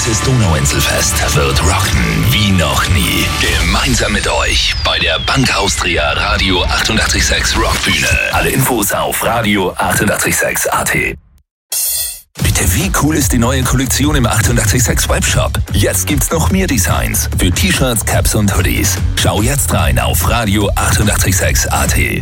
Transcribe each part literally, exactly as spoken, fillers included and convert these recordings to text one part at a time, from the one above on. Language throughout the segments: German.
Dieses Donauinselfest wird rocken wie noch nie. Gemeinsam mit euch bei der Bank Austria Radio achtundachtzig Komma sechs Rockbühne. Alle Infos auf Radio achtundachtzig Komma sechs A T. Bitte, wie cool ist die neue Kollektion im achtundachtzig Komma sechs Webshop? Jetzt gibt's noch mehr Designs für T-Shirts, Caps und Hoodies. Schau jetzt rein auf Radio achtundachtzig Komma sechs A T.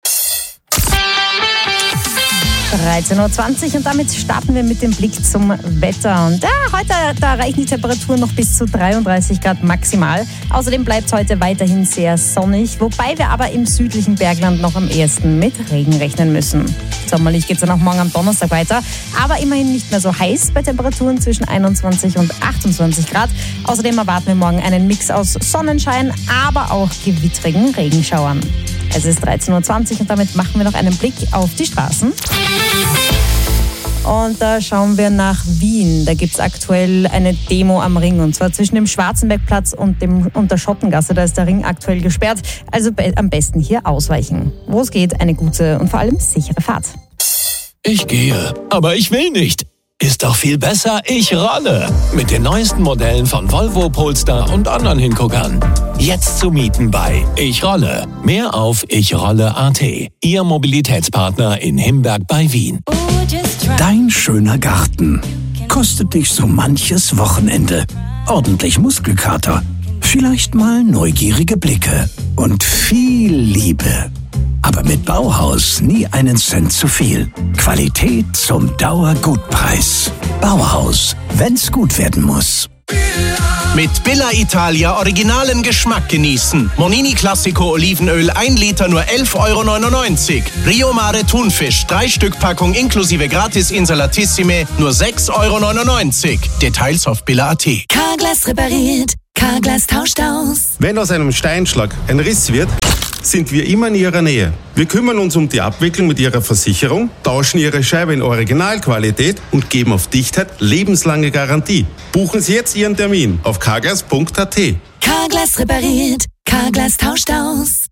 dreizehn Uhr zwanzig und damit starten wir mit dem Blick zum Wetter. Und ja, heute da erreichen die Temperaturen noch bis zu dreiunddreißig Grad maximal. Außerdem bleibt es heute weiterhin sehr sonnig, wobei wir aber im südlichen Bergland noch am ehesten mit Regen rechnen müssen. Sommerlich geht es dann auch morgen am Donnerstag weiter, aber immerhin nicht mehr so heiß bei Temperaturen zwischen einundzwanzig und achtundzwanzig Grad. Außerdem erwarten wir morgen einen Mix aus Sonnenschein, aber auch gewittrigen Regenschauern. Es ist dreizehn Uhr zwanzig und damit machen wir noch einen Blick auf die Straßen. Und da schauen wir nach Wien. Da gibt es aktuell eine Demo am Ring, und zwar zwischen dem Schwarzenbergplatz und, dem, und der Schottengasse. Da ist der Ring aktuell gesperrt, also be- am besten hier ausweichen. Wo es geht, eine gute und vor allem sichere Fahrt. Ich gehe, aber ich will nicht. Ist doch viel besser, ich rolle. Mit den neuesten Modellen von Volvo, Polestar und anderen Hinguckern. Jetzt zu mieten bei Ich Rolle. Mehr auf ich rolle Punkt a t. Ihr Mobilitätspartner in Himberg bei Wien. Dein schöner Garten kostet dich so manches Wochenende. Ordentlich Muskelkater, vielleicht mal neugierige Blicke und viel Liebe. Aber mit Bauhaus nie einen Cent zu viel. Qualität zum Dauergutpreis. Bauhaus, wenn's gut werden muss. Mit Billa Italia originalen Geschmack genießen. Monini Classico Olivenöl ein Liter nur elf Euro neunundneunzig. Rio Mare Thunfisch drei Stück Packung inklusive Gratis Insalatissime nur sechs Euro neunundneunzig. Details auf billa punkt a t. Carglass repariert, Carglass tauscht aus. Wenn aus einem Steinschlag ein Riss wird, sind wir immer in Ihrer Nähe. Wir kümmern uns um die Abwicklung mit Ihrer Versicherung, tauschen Ihre Scheibe in Originalqualität und geben auf Dichtheit lebenslange Garantie. Buchen Sie jetzt Ihren Termin auf carglass punkt a t. Carglass repariert, Carglass tauscht aus.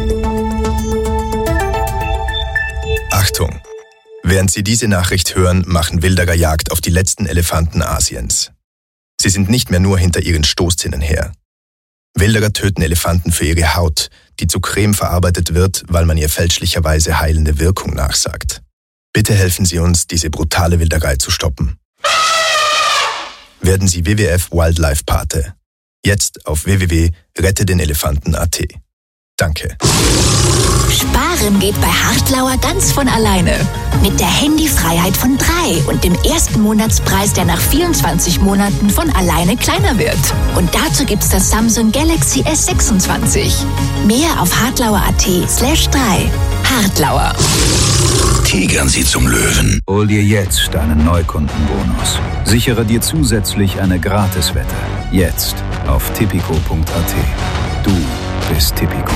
Achtung! Während Sie diese Nachricht hören, machen Wilderer Jagd auf die letzten Elefanten Asiens. Sie sind nicht mehr nur hinter ihren Stoßzähnen her. Wilderer töten Elefanten für ihre Haut, die zu Creme verarbeitet wird, weil man ihr fälschlicherweise heilende Wirkung nachsagt. Bitte helfen Sie uns, diese brutale Wilderei zu stoppen. Werden Sie W W F Wildlife Pate. Jetzt auf w w w punkt rette den elefanten punkt a t. Danke. Sparen geht bei Hartlauer ganz von alleine. Mit der Handyfreiheit von drei und dem ersten Monatspreis, der nach vierundzwanzig Monaten von alleine kleiner wird. Und dazu gibt's das Samsung Galaxy S sechsundzwanzig. Mehr auf hartlauer punkt a t slash drei. Hartlauer. Tigern Sie zum Löwen. Hol dir jetzt deinen Neukundenbonus. Sichere dir zusätzlich eine Gratiswette. Jetzt auf tipico punkt a t. Du bist Tipico.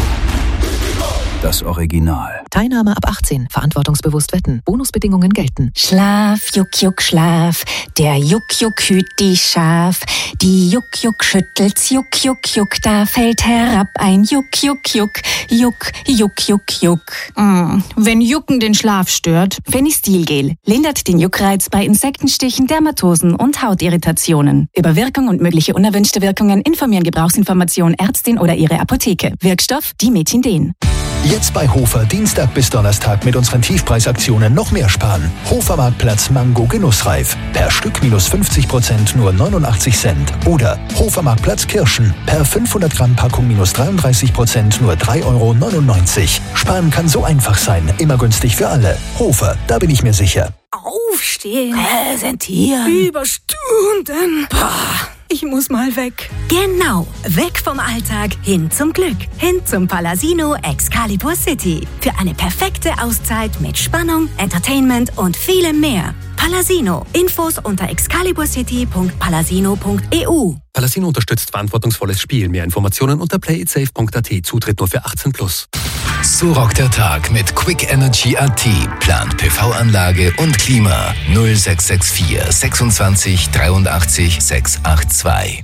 Das Original. Teilnahme ab achtzehn. Verantwortungsbewusst wetten. Bonusbedingungen gelten. Schlaf, Juck, Juck, Schlaf. Der Juck, Juck hüt die Schaf. Die Juck, Juck schüttelt's, Juck, Juck, Juck. Da fällt herab ein Juck, Juck, Juck. Juck, Juck, Juck, Juck. Mm, wenn Jucken den Schlaf stört, Fenistilgel lindert den Juckreiz bei Insektenstichen, Dermatosen und Hautirritationen. Über Wirkung und mögliche unerwünschte Wirkungen informieren Gebrauchsinformation Ärztin oder ihre Apotheke. Wirkstoff Dimetindin. Jetzt bei Hofer Dienstag bis Donnerstag mit unseren Tiefpreisaktionen noch mehr sparen. Hofermarktplatz Mango Genussreif. Per Stück minus fünfzig Prozent nur neunundachtzig Cent. Oder Hofermarktplatz Kirschen. Per fünfhundert Gramm Packung minus dreiunddreißig Prozent nur drei Euro neunundneunzig. Sparen kann so einfach sein. Immer günstig für alle. Hofer, da bin ich mir sicher. Aufstehen. Präsentieren. Über Stunden. Boah. Ich muss mal weg. Genau, weg vom Alltag, hin zum Glück. Hin zum Palasino Excalibur City. Für eine perfekte Auszeit mit Spannung, Entertainment und vielem mehr. Palasino. Infos unter excalibur city punkt palasino punkt e u. Palasino unterstützt verantwortungsvolles Spiel. Mehr Informationen unter play it safe punkt a t. Zutritt nur für achtzehn plus. So rockt der Tag mit Quick Energy A T. Plant P V-Anlage und Klima. null sechs sechs vier sechsundzwanzig dreiundachtzig sechshundertzweiundachtzig.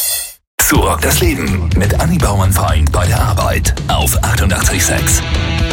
So rockt das Leben mit Anni Bauernfeind bei der Arbeit auf achtundachtzig Komma sechs.